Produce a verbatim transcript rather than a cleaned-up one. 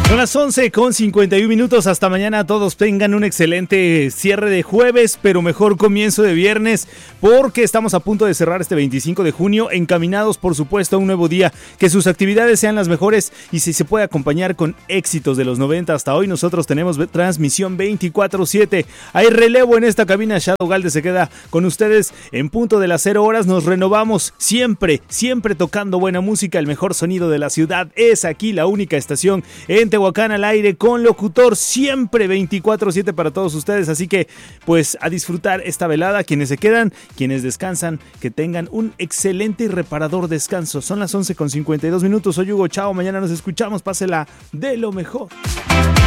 Son las once con cincuenta y un minutos. Hasta mañana. Todos tengan un excelente cierre de jueves, pero mejor comienzo de viernes, porque estamos a punto de cerrar este veinticinco de junio, encaminados por supuesto a un nuevo día. Que sus actividades sean las mejores y si se puede acompañar con éxitos de los noventa hasta hoy. Nosotros tenemos transmisión veinticuatro siete. Hay relevo en esta cabina. Shadow Galde se queda con ustedes en punto de las cero horas. Nos renovamos siempre, siempre tocando buena música. El mejor sonido de la ciudad es aquí, la única estación en Tehuacán al aire con locutor, siempre veinticuatro siete para todos ustedes. Así que pues a disfrutar esta velada, quienes se quedan, quienes descansan, que tengan un excelente y reparador descanso. Son las once con cincuenta y dos minutos. Soy Hugo, chao, mañana nos escuchamos, pásela de lo mejor.